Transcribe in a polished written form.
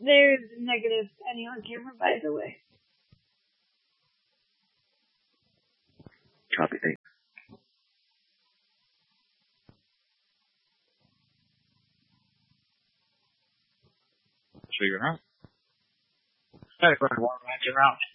There's negative Penny on camera, by the way. Copy, thanks. Figure it out. Gotta go to one match around.